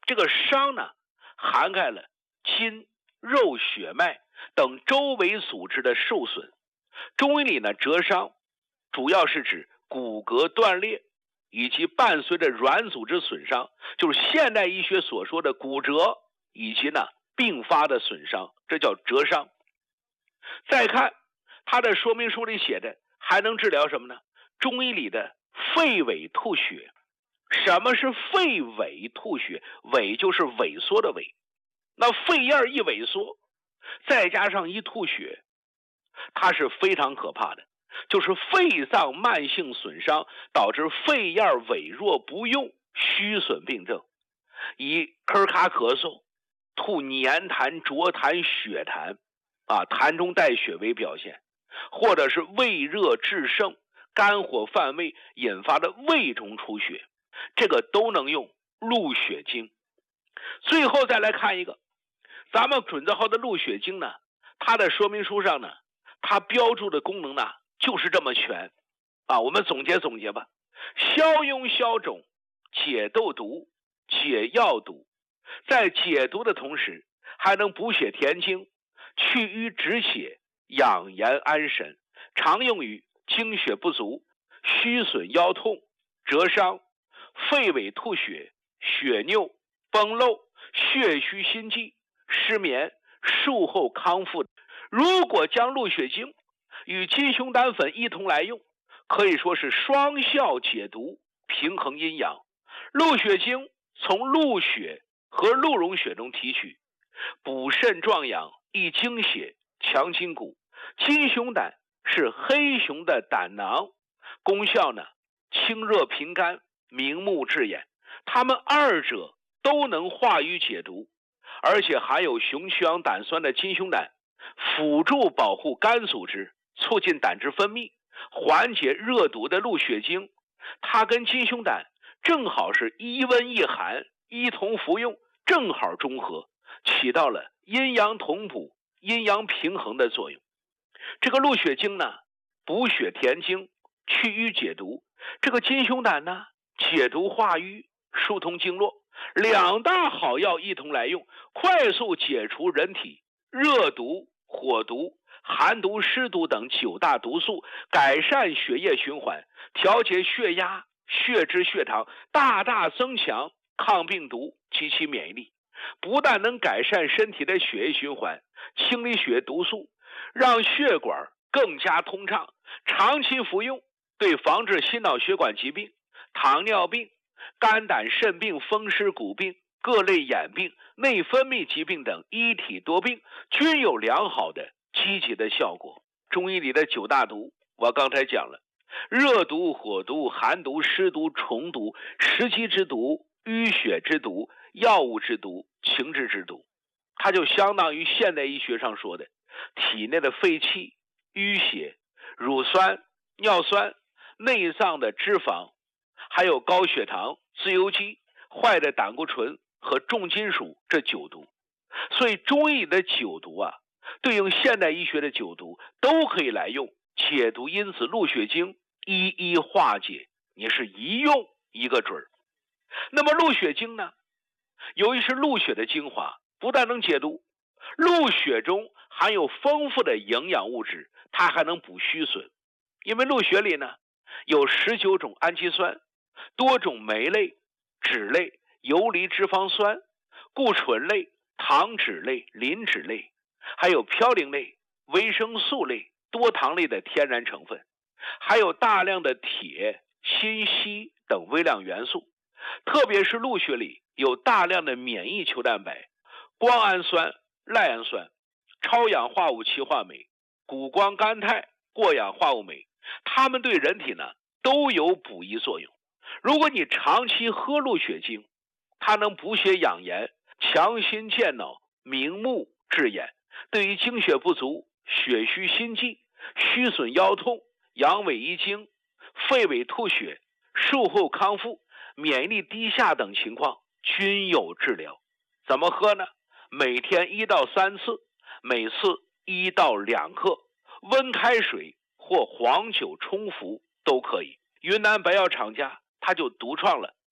这个伤呢，涵盖了筋、肉、血脉等周围组织的受损。中医里呢，折伤主要是指骨骼断裂以及伴随着软组织损伤，就是现代医学所说的骨折以及呢并发的损伤，这叫折伤。再看它的说明书里写的还能治疗什么呢？中医里的肺萎吐血。什么是肺萎吐血？萎就是萎缩的萎，那肺叶一萎缩，再加上一吐血，它是非常可怕的，就是肺脏慢性损伤导致肺叶萎弱不用，虚损病症，以咳卡咳嗽、吐黏痰、浊痰、血痰痰中带血为表现，或者是胃热炽盛、肝火犯胃引发的胃中出血，这个都能用鹿血精。最后再来看一个，咱们准字号的鹿血精呢，它的说明书上呢，它标注的功能呢就是这么全我们总结总结吧：消痈消肿、解痘毒、解药毒，在解毒的同时还能补血填精、去瘀止血、养颜安神，常用于精血不足、虚损腰痛、折伤、肺萎吐血、血尿、崩漏、血虚心悸、失眠、术后康复。如果将鹿血精与金熊胆粉一同来用，可以说是双效解毒，平衡阴阳。鹿血精从鹿血和鹿茸血中提取，补肾壮阳，益精血，强筋骨。金熊胆是黑熊的胆囊，功效呢清热平肝、明目治眼，它们二者都能化瘀解毒，而且含有雄曲氧胆酸的金熊胆辅助保护肝组织，促进胆汁分泌，缓解热毒的鹿血精，它跟金熊胆正好是一温一寒，一同服用，正好中和，起到了阴阳同补、阴阳平衡的作用。这个鹿血精呢，补血填精，去瘀解毒；这个金熊胆呢，解毒化瘀，疏通经络。两大好药一同来用，快速解除人体热毒、火毒、寒毒、湿毒等9大毒素，改善血液循环，调节血压、血脂、血糖，大大增强抗病毒及其免疫力。不但能改善身体的血液循环，清理血液毒素，让血管更加通畅，长期服用对防治心脑血管疾病、糖尿病、肝胆肾病、风湿骨病、各类眼病、内分泌疾病等一体多病均有良好的积极的效果。中医里的9大毒我刚才讲了，热毒、火毒、寒毒、湿毒、虫毒、食积之毒、淤血之毒、药物之毒、情志之毒，它就相当于现代医学上说的体内的废气、淤血、乳酸、尿酸、内脏的脂肪，还有高血糖、自由基、坏的胆固醇和重金属这9毒。所以中医的9毒对应现代医学的9毒都可以来用，解毒因子鹿血精一一化解，你是一用一个准儿。那么鹿血精呢，由于是鹿血的精华，不但能解毒，鹿血中含有丰富的营养物质，它还能补虚损。因为鹿血里呢有19种氨基酸，多种酶类、脂类、游离脂肪酸、固醇类、糖脂类、磷脂类，还有嘌呤类、维生素类、多糖类的天然成分，还有大量的铁、锌、硒等微量元素。特别是鹿血里有大量的免疫球蛋白、胱氨酸、赖氨酸、超氧化物歧化酶、谷胱甘肽、过氧化物酶，它们对人体呢都有补益作用。如果你长期喝鹿血精，它能补血养颜、强心健脑、明目治眼，对于精血不足、血虚心悸、虚损腰痛、阳痿遗精、肺萎吐血、术后康复、免疫力低下等情况均有治疗。怎么喝呢？每天1到3次，每次1到2克，温开水或黄酒冲服都可以。云南白药厂家它就独创了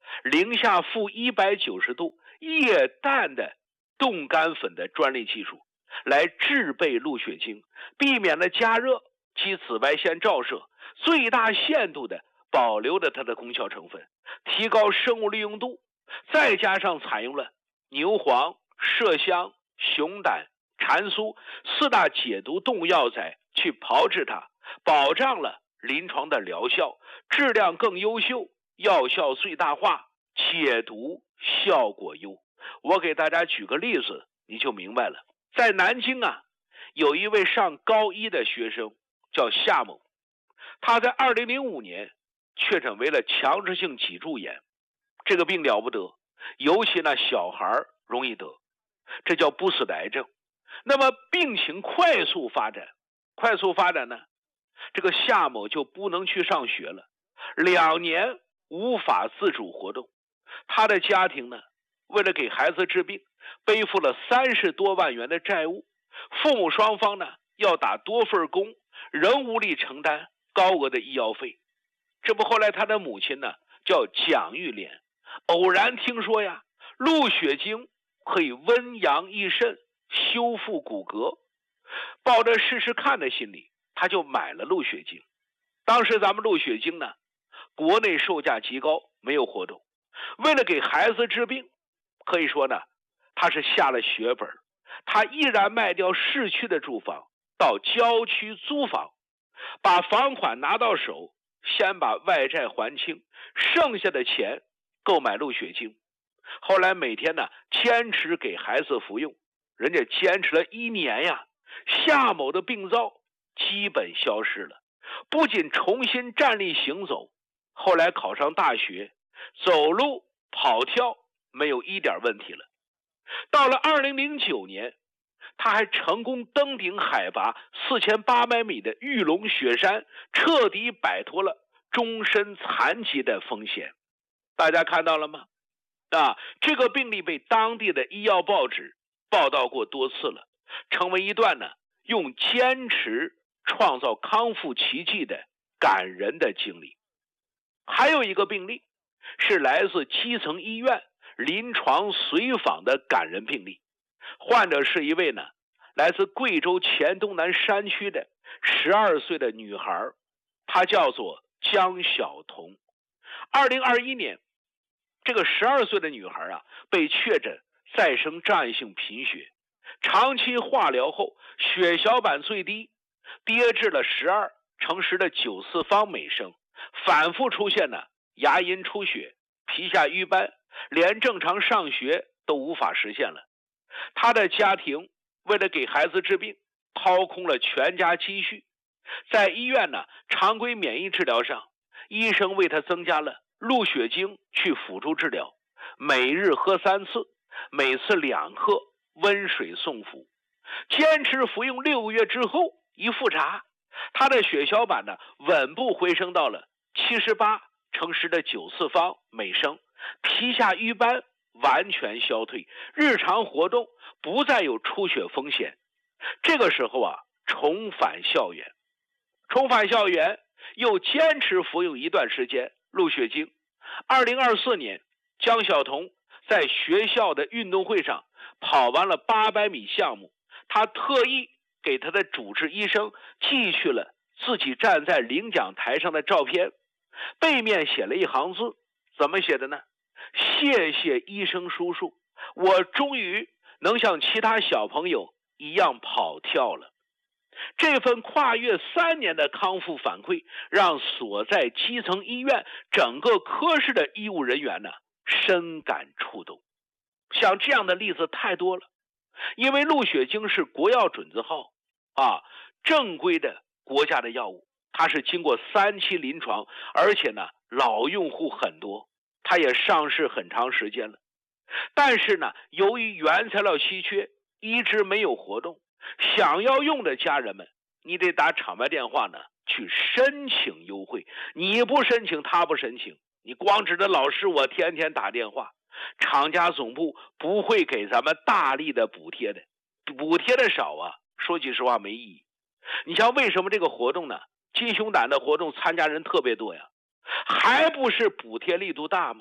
零下-190度液氮的冻干粉的专利技术，来制备鹿血精，避免了加热及紫外线照射，最大限度的保留了它的功效成分，提高生物利用度。再加上采用了牛黄、麝香、熊胆、蟾酥4大解毒动物药材去炮制它，保障了临床的疗效，质量更优秀，药效最大化，解毒效果优。我给大家举个例子，你就明白了。在南京啊，有一位上高一的学生叫夏某，他在2005年确诊为了强直性脊柱炎。这个病了不得，尤其呢小孩容易得，这叫不死的癌症。那么病情快速发展呢，这个夏某就不能去上学了，2年无法自主活动。他的家庭呢，为了给孩子治病，背负了30多万元的债务，父母双方呢要打多份工，仍无力承担高额的医药费。这不后来他的母亲呢叫蒋玉莲，偶然听说呀，鹿血精可以温阳益肾，修复骨骼，抱着试试看的心理，他就买了鹿血精。当时咱们鹿血精呢，国内售价极高，没有活动。为了给孩子治病，可以说呢，他是下了血本，他毅然卖掉市区的住房，到郊区租房，把房款拿到手，先把外债还清，剩下的钱购买鹿血精。后来每天呢，坚持给孩子服用，人家坚持了1年呀，夏某的病灶基本消失了，不仅重新站立行走，后来考上大学，走路跑跳没有一点问题了。到了2009年，他还成功登顶海拔4800米的玉龙雪山，彻底摆脱了终身残疾的风险。大家看到了吗？这个病例被当地的医药报纸报道过多次了，成为一段呢用坚持创造康复奇迹的感人的经历。还有一个病例是来自基层医院临床随访的感人病例，患者是一位呢来自贵州黔东南山区的12岁的女孩，她叫做江晓彤。2021年，这个12岁的女孩被确诊再生障碍性贫血，长期化疗后血小板最低跌至了12×10的9次方每升，反复出现呢牙龈出血、皮下瘀斑，连正常上学都无法实现了。她的家庭为了给孩子治病，掏空了全家积蓄。在医院呢常规免疫治疗上，医生为她增加了鹿血精去辅助治疗，每日喝3次，每次2克，温水送服。坚持服用6个月之后，一复查，他的血小板呢稳步回升到了78×10的9次方每升，皮下瘀斑完全消退，日常活动不再有出血风险。这个时候重返校园又坚持服用一段时间鹿血精。2024年，江晓彤在学校的运动会上跑完了800米项目，他特意给他的主治医生寄去了自己站在领奖台上的照片，背面写了一行字，怎么写的呢？谢谢医生叔叔，我终于能像其他小朋友一样跑跳了。这份跨越3年的康复反馈，让所在基层医院整个科室的医务人员深感触动。像这样的例子太多了，因为鹿血精是国药准字号正规的国家的药物，它是经过3期临床，而且呢老用户很多，它也上市很长时间了。但是呢，由于原材料稀缺，一直没有活动。想要用的家人们，你得打厂外电话呢去申请优惠，你不申请他不申请，你光指着老师我天天打电话，厂家总部不会给咱们大力的补贴的，补贴的少说句实话没意义。你像为什么这个活动呢，金熊胆的活动参加人特别多呀，还不是补贴力度大吗？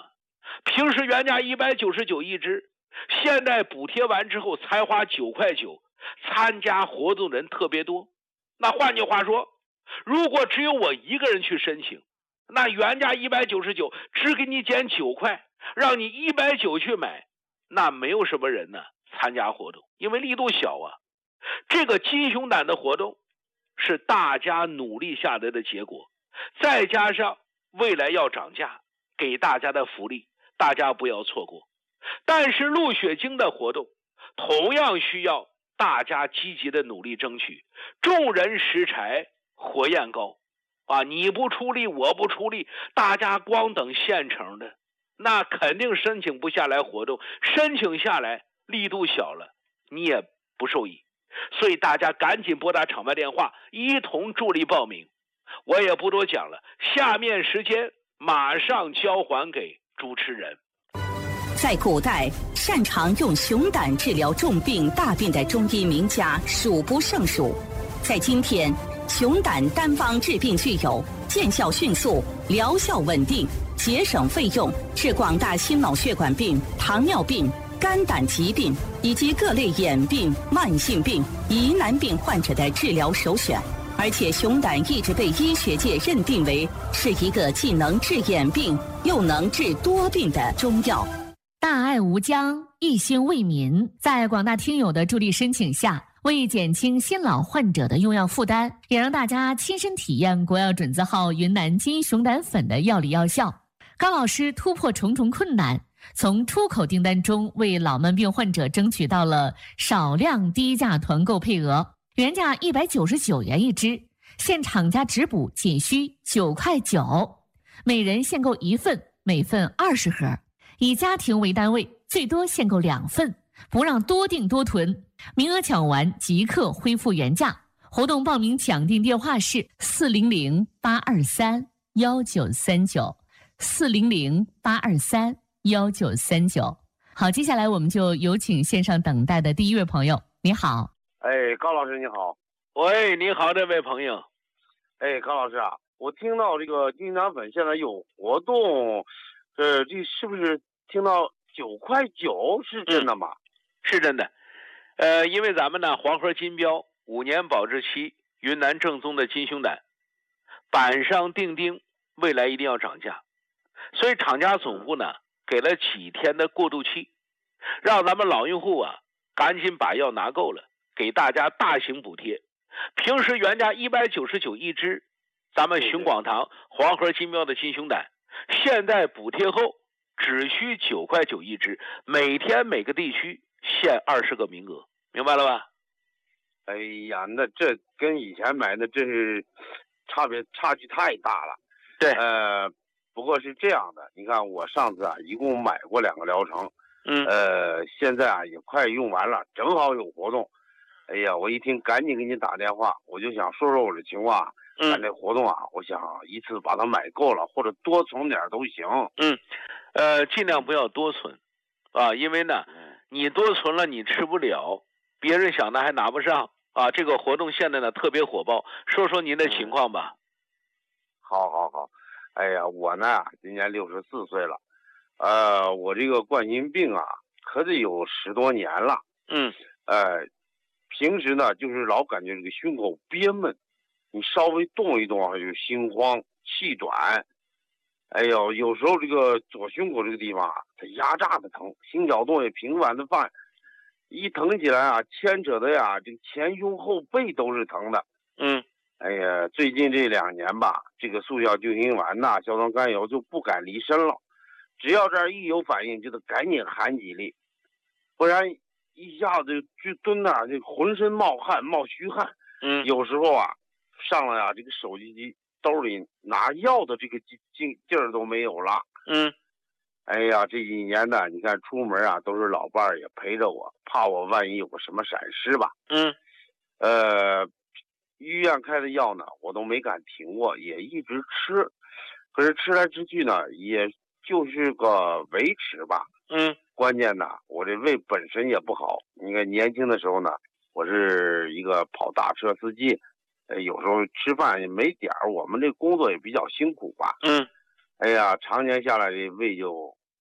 平时原价199一只，现在补贴完之后才花9块9，参加活动人特别多。那换句话说，如果只有我一个人去申请，那原价199只给你减9块，让你190去买，那没有什么人呢参加活动，因为力度小啊。这个金熊胆的活动是大家努力下来的结果，再加上未来要涨价，给大家的福利，大家不要错过。但是鹿血精的活动同样需要大家积极的努力争取，众人拾柴火焰高啊！你不出力，我不出力，大家光等现成的，那肯定申请不下来活动，申请下来力度小了，你也不受益。所以大家赶紧拨打场外电话，一同助力报名。我也不多讲了，下面时间马上交还给主持人。 在古代，擅长用熊胆治疗重病大病的中医名家数不胜数。在今天，熊胆单方治病具有见效迅速、疗效稳定、节省费用，是广大心脑血管病、糖尿病、肝胆疾病以及各类眼病、慢性病、疑难病患者的治疗首选。而且熊胆一直被医学界认定为是一个既能治眼病又能治多病的中药。 大爱无疆，一心为民，在广大听友的助力申请下，为减轻心脑患者的用药负担，也让大家亲身体验国药准字号云南金熊胆粉的药理药效。高老师突破重重困难，从出口订单中为老慢病患者争取到了少量低价团购配额，原价199元一支，现厂家直补仅需9块9，每人限购1份，每份20盒，以家庭为单位，最多限购2份，不让多订多囤，名额抢完即刻恢复原价。活动报名抢订电话是400-823-1939，400-823-1939。好，接下来我们就有请线上等待的第一位朋友。你好。 高老师你好。 喂，你好，这位朋友。 高老师啊，我听到这个金熊胆粉现在有活动，这是不是听到9块9是真的吗？ 是真的。因为咱们呢黄河金标5年保质期，云南正宗的金熊胆，板上钉钉，未来一定要涨价，所以厂家总部呢给了几天的过渡期，让咱们老用户啊赶紧把药拿够了，给大家大型补贴。平时原价199一支，咱们熊广堂黄河金标的金熊胆，现在补贴后只需9块9一支，每天每个地区限20个名额，明白了吧？ 哎呀，那这跟以前买的真是差距太大了。 对， 不过是这样的，你看我上次啊一共买过2个疗程，现在啊也快用完了，正好有活动。哎呀，我一听赶紧给你打电话，我就想说说我的情况。咱这活动啊，我想一次把它买够了，或者多存点都行。 尽量不要多存啊，因为呢，你多存了你吃不了，别人想的还拿不上啊。这个活动现在呢特别火爆，说说您的情况吧。 好。哎呀，我呢今年64岁了，我这个冠心病啊，可得有10多年了。平时呢就是老感觉这个胸口憋闷，你稍微动一动啊就心慌气短。哎呦，有时候这个左胸口这个地方啊，它压榨的疼，心绞动也频繁的犯，一疼起来啊，牵扯的呀，这个前胸后背都是疼的。哎呀，最近这2年吧，这个速效救心丸呐、硝酸甘油就不敢离身了，只要这儿一有反应，就得赶紧含几粒，不然一下子就蹲那儿，就浑身冒汗冒虚汗。有时候啊，上了啊，这个手机兜里拿药的这个劲儿都没有了。哎呀，这几年呢，你看出门啊都是老伴儿也陪着我，怕我万一有个什么闪失吧。医院开的药呢，我都没敢停过，也一直吃。可是吃来吃去呢，也就是个维持吧。关键呢，我这胃本身也不好。你看年轻的时候呢，我是一个跑大车司机，有时候吃饭也没点儿，我们这工作也比较辛苦吧。哎呀，常年下来这胃就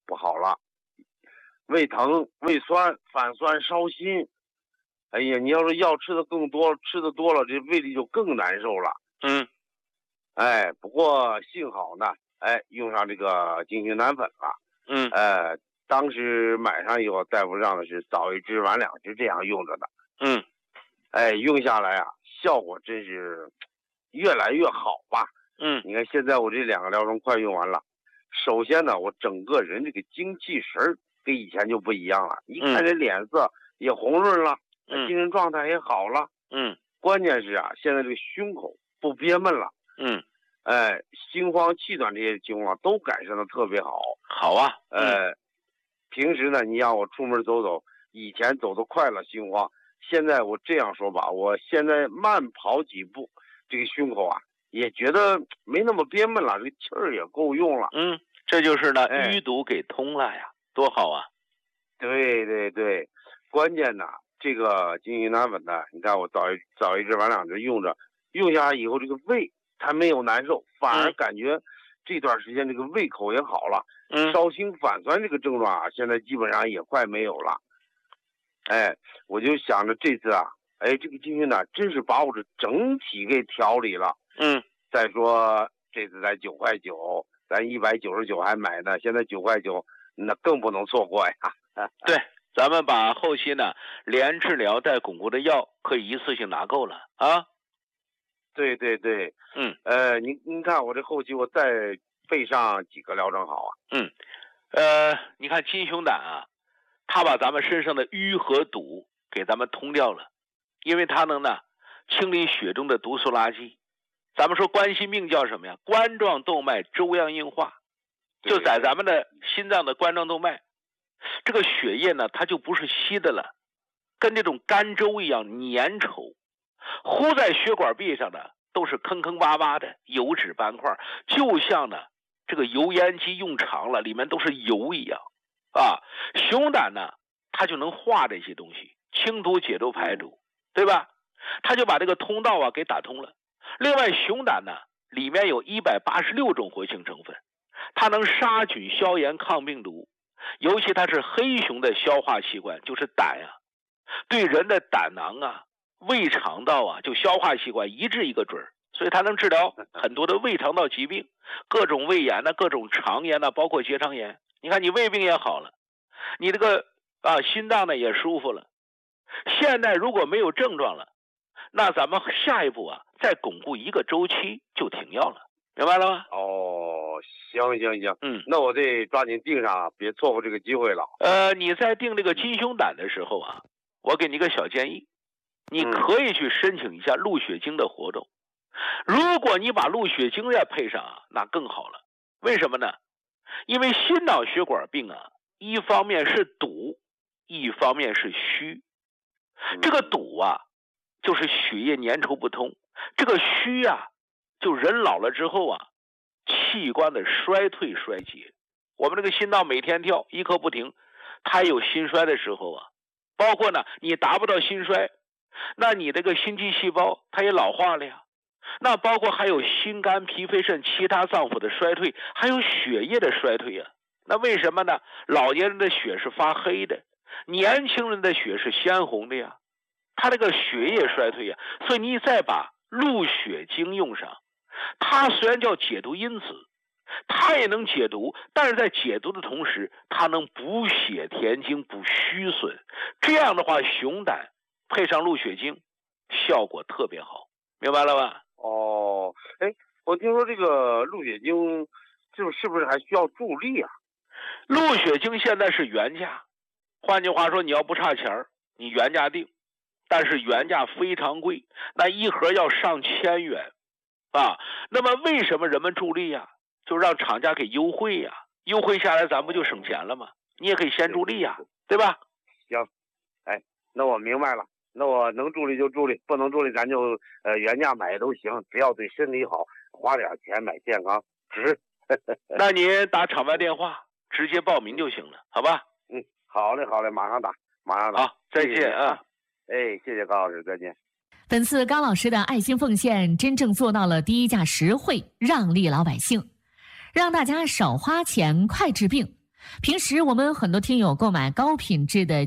不好了，胃疼、胃酸、反酸、烧心。哎呀，你要是药吃的更多，吃的多了，这胃里就更难受了。哎，不过幸好呢，哎，用上这个金星胆粉了。当时买上以后，大夫让的是早1支晚2支这样用着的。哎，用下来啊，效果真是越来越好吧。你看现在我这2个疗程快用完了。首先呢，我整个人这个精气神跟以前就不一样了，一看这脸色也红润了，精神状态也好了。关键是啊，现在这个胸口不憋闷了。哎，心慌气短这些情况都改善的特别好。 好啊。 平时呢，你让我出门走走，以前走得快了心慌，现在我这样说吧，我现在慢跑几步，这个胸口啊也觉得没那么憋闷了，这个气儿也够用了。 这就是呢，淤堵给通了呀，多好啊！ 对对对，关键呢，这个金星胆粉呢，你看我早1支晚2支用着，用下来以后，这个胃它没有难受，反而感觉这段时间这个胃口也好了。烧心反酸这个症状啊，现在基本上也快没有了。哎，我就想着这次啊，哎，这个金星胆真是把我这整体给调理了。再说这次才9块9，咱199还买呢，现在9块9，那更不能错过呀。 对，咱们把后期呢连治疗带巩固的药可以一次性拿够了啊。 对对对。您看我这后期我再备上几个疗程好啊。 你看金熊胆啊，它把咱们身上的瘀和堵给咱们通掉了，因为它能呢清理血中的毒素垃圾。咱们说冠心病叫什么呀？冠状动脉粥样硬化，就在咱们的心脏的冠状动脉，这个血液呢它就不是稀的了，跟这种干粥一样粘稠，糊在血管壁上的都是坑坑洼洼的油脂斑块，就像呢这个油烟机用长了里面都是油一样啊。熊胆呢它就能化这些东西，清毒解毒排毒，对吧？它就把这个通道啊给打通了。另外熊胆呢里面有186种活性成分，它能杀菌消炎抗病毒，尤其它是黑熊的消化器官，就是胆啊，对人的胆囊啊胃肠道啊就消化器官一治一个准，所以它能治疗很多的胃肠道疾病，各种胃炎呢，各种肠炎呢，包括结肠炎。你看你胃病也好了，你这个心脏呢也舒服了。现在如果没有症状了，那咱们下一步啊再巩固1个周期就停药了，明白了吗？ 行，那我得抓紧定上，别错过这个机会了。 你在定这个金熊胆的时候啊，我给你一个小建议，你可以去申请一下鹿血精的活动。如果你把鹿血精再配上啊，那更好了。为什么呢？因为心脑血管病啊，一方面是堵，一方面是虚。这个堵啊就是血液粘稠不通，这个虚啊就人老了之后啊器官的衰退衰竭。我们这个心脏每天跳一刻不停，它有心衰的时候啊，包括呢你达不到心衰，那你这个心肌细胞它也老化了呀，那包括还有心肝脾肺肾其他脏腑的衰退，还有血液的衰退啊。那为什么呢？老年人的血是发黑的，年轻人的血是鲜红的呀，他这个血液衰退呀，所以你再把鹿血精用上，它虽然叫解毒因子，它也能解毒，但是在解毒的同时，它能补血填精补虚损。这样的话熊胆配上鹿血精效果特别好，明白了吧？ 我听说这个鹿血精是不是还需要助力啊？ 鹿血精现在是原价，换句话说你要不差钱你原价定，但是原价非常贵，那一盒要上千元啊。那么为什么人们助力呀？就让厂家给优惠呀，优惠下来咱不就省钱了吗？你也可以先助力呀，对吧？ 行，那我明白了，那我能助力就助力，不能助力咱就原价买都行，只要对身体好，花点钱买健康值。 那您打场外电话直接报名就行了，好吧？ 好嘞，马上打。 好，再见啊！ 谢谢高老师，再见。 本次高老师的爱心奉献真正做到了低价实惠，让利老百姓，让大家少花钱快治病。 平时我们很多听友购买高品质的